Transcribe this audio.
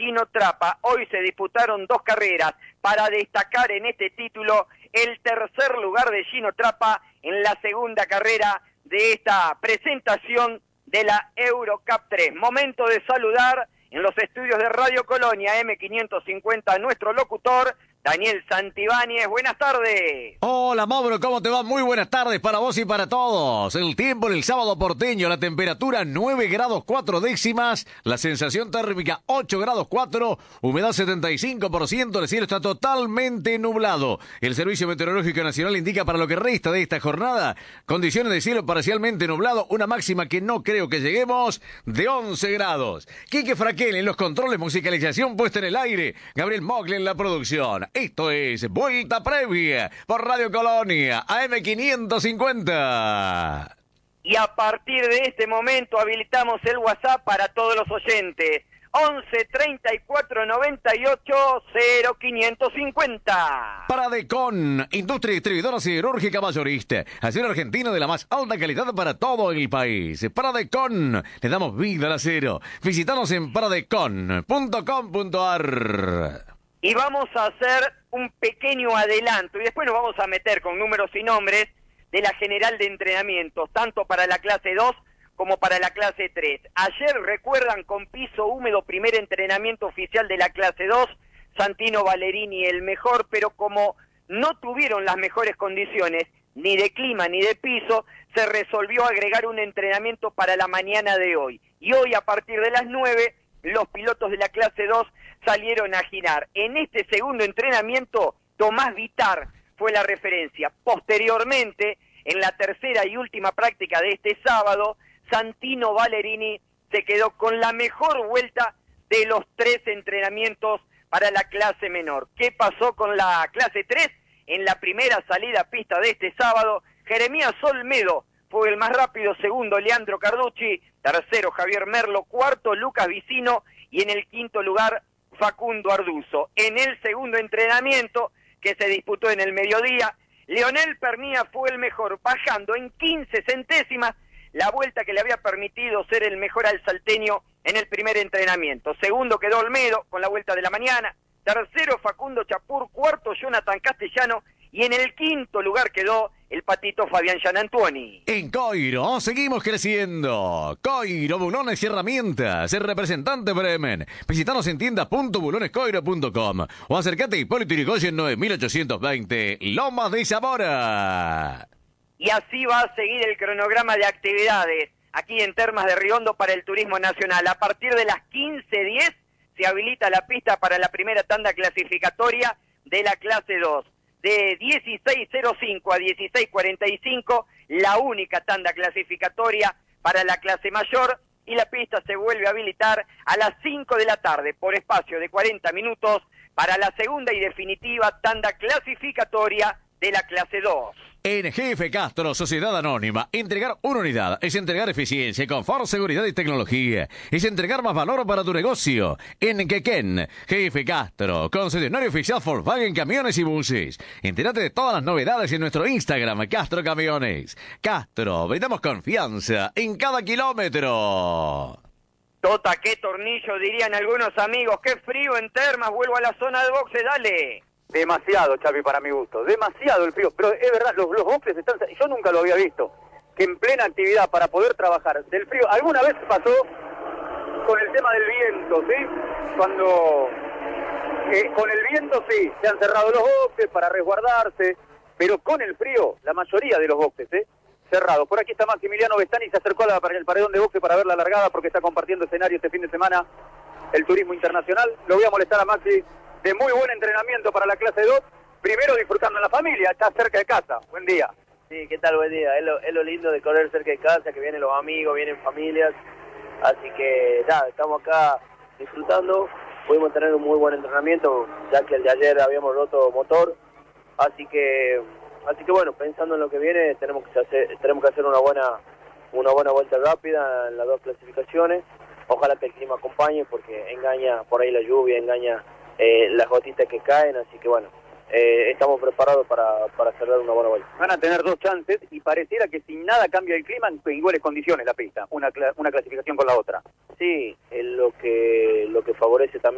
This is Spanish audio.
Gino Trapa. Hoy se disputaron 2 carreras para destacar en este título el tercer lugar de Gino Trapa en la segunda carrera de esta presentación de la Eurocup 3. Momento de saludar en los estudios de Radio Colonia M550 a nuestro locutor Daniel Santibáñez. Buenas tardes. Hola Mauro, ¿cómo te va? Muy buenas tardes para vos y para todos. El tiempo en el sábado porteño, la temperatura 9 grados 4 décimas, la sensación térmica 8 grados 4, humedad 75%, el cielo está totalmente nublado. El Servicio Meteorológico Nacional indica para lo que resta de esta jornada, condiciones de cielo parcialmente nublado, una máxima que no creo que lleguemos, de 11 grados. Quique Fraquel en los controles, musicalización puesta en el aire, Gabriel Mogle en la producción. Esto es Vuelta Previa por Radio Colonia, AM550. Y a partir de este momento habilitamos el WhatsApp para todos los oyentes. 11 34 98 0550. Paradecon, industria distribuidora siderúrgica mayorista. Acero argentino de la más alta calidad para todo el país. Paradecon, le damos vida al acero. Visítanos en paradecon.com.ar. Y vamos a hacer un pequeño adelanto y después nos vamos a meter con números y nombres de la general de entrenamientos, tanto para la clase 2 como para la clase 3. Ayer, recuerdan, con piso húmedo, primer entrenamiento oficial de la clase 2, Santino Valerini el mejor, pero como no tuvieron las mejores condiciones, ni de clima ni de piso, se resolvió agregar un entrenamiento para la mañana de hoy. Y hoy, a partir de las 9, los pilotos de la clase 2 salieron a girar. En este segundo entrenamiento, Tomás Vitar fue la referencia. Posteriormente, en la tercera y última práctica de este sábado, Santino Valerini se quedó con la mejor vuelta de los 3 entrenamientos para la clase menor. ¿Qué pasó con la clase 3? En la primera salida a pista de este sábado, Jeremías Olmedo fue el más rápido, segundo Leandro Carducci, tercero Javier Merlo, cuarto Lucas Vicino y en el quinto lugar Facundo Arduzo. En el segundo entrenamiento, que se disputó en el mediodía, Leonel Pernía fue el mejor, bajando en 15 centésimas la vuelta que le había permitido ser el mejor al salteño en el primer entrenamiento. Segundo quedó Olmedo con la vuelta de la mañana, tercero Facundo Chapur, cuarto Jonathan Castellano y en el quinto lugar quedó el patito Fabián Gianantuoni. En Coiro seguimos creciendo. Coiro, bulones y herramientas. El representante Bremen. Visítanos en tiendas.bulonescoiro.com o acércate a Hipólito Yrigoyen 9820, Lomas de Zamora. Y así va a seguir el cronograma de actividades aquí en Termas de Riondo para el turismo nacional. A partir de las 15:10 se habilita la pista para la primera tanda clasificatoria de la clase 2. De 16:05 a 16:45, la única tanda clasificatoria para la clase mayor, y la pista se vuelve a habilitar a las 5 de la tarde por espacio de 40 minutos para la segunda y definitiva tanda clasificatoria de la clase 2. En GF Castro, Sociedad Anónima, entregar una unidad es entregar eficiencia, confort, seguridad y tecnología. Es entregar más valor para tu negocio. En Quequén, GF Castro, concesionario oficial Volkswagen Camiones y Buses. Entérate de todas las novedades en nuestro Instagram, Castro Camiones. Castro, brindamos confianza en cada kilómetro. Tota, qué tornillo, dirían algunos amigos. Qué frío en Termas, vuelvo a la zona de boxe, dale. Demasiado, Chapi, para mi gusto. Demasiado el frío. Pero es verdad, los boxes están... Yo nunca lo había visto. Que en plena actividad para poder trabajar del frío... Alguna vez pasó con el tema del viento, ¿sí? Cuando... con el viento, sí, se han cerrado los boxes para resguardarse. Pero con el frío, la mayoría de los boxes, cerrados. Por aquí está Maximiliano Bestani, se acercó para el paredón de boxe para ver la largada porque está compartiendo escenario este fin de semana el turismo internacional. Lo voy a molestar a Maxi. De muy buen entrenamiento para la clase 2, primero disfrutando en la familia, está cerca de casa. Buen día. Sí, ¿qué tal? Buen día. Es lo lindo de correr cerca de casa, que vienen los amigos, vienen familias, así que nada, estamos acá disfrutando. Pudimos tener un muy buen entrenamiento, ya que el de ayer habíamos roto motor, así que bueno, pensando en lo que viene, tenemos que hacer una buena vuelta rápida en las 2 clasificaciones. Ojalá que el clima acompañe, porque engaña por ahí la lluvia, engaña las gotitas que caen, así que bueno, estamos preparados para cerrar una buena vuelta. Van a tener 2 chances y pareciera que sin nada cambia el clima, en iguales condiciones la pista, una clasificación con la otra. Sí, es lo que favorece también